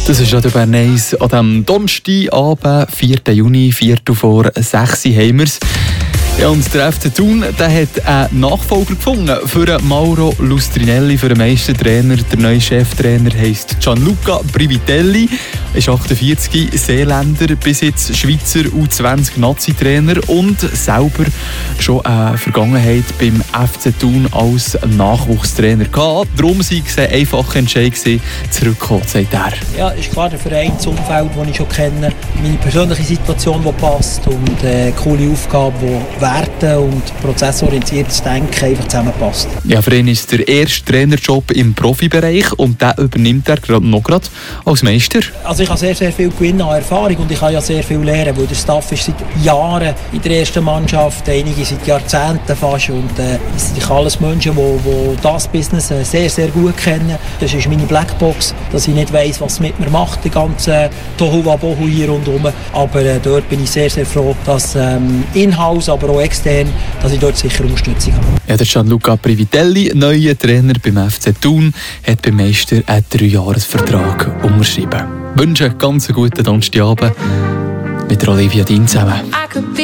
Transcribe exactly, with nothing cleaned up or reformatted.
Das ist Radio Bern eins an diesem Donnerstagabend, vierten Juni, Viertel vor sechs haben wir es. Ja, und der F C Thun der hat einen Nachfolger gefunden für Mauro Lustrinelli, für den Meistertrainer. Der neue Cheftrainer heisst Gianluca Privitelli, ist achtundvierzig, Seeländer, bis jetzt Schweizer U zwanzig Nazi-Trainer und selber schon eine Vergangenheit beim F C Thun als Nachwuchstrainer gehabt. Darum war es ein einfacher Entscheid, zurückzukommen, sagt er. Ja, ist klar, der Vereinsumfeld, das ich schon kenne, meine persönliche Situation, die passt und eine coole Aufgabe, die Werte und prozessorientiertes Denken einfach zusammenpasst. Ja, für ihn ist der erste Trainerjob im Profibereich und den übernimmt er gerade noch gerade als Meister. Also ich habe sehr, sehr viel gewinnen an Erfahrung und ich kann ja sehr viel lernen, weil der Staff ist seit Jahren in der ersten Mannschaft, einige seit Jahrzehnten fast und äh, es sind alles Menschen, die, die das Business sehr, sehr gut kennen. Das ist meine Blackbox, dass ich nicht weiss, was es mit mir macht, die ganze Tohuwabohu hier rundherum. Aber äh, dort bin ich sehr, sehr froh, dass ähm, in-house, aber auch extern, dass ich dort sicher Unterstützung habe. Ja, der Gianluca Privitelli, neuer Trainer beim F C Thun, hat beim Meister einen Dreijahresvertrag unterschrieben. Ich wünsche einen ganz guten Donnerstagabend mit Olivia Dien zusammen.